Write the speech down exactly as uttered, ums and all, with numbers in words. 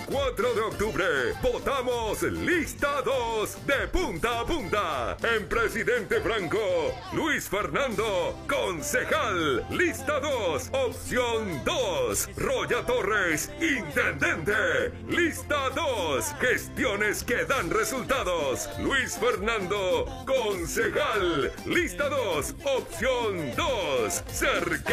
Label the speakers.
Speaker 1: cuatro de octubre, votamos lista dos de punta a punta. En Presidente Franco, Luis Fernando, concejal. Lista dos, opción dos. Roya Torres, intendente. Lista dos, gestiones que dan resultados. Luis Fernando, concejal. Lista dos, opción dos. Cerca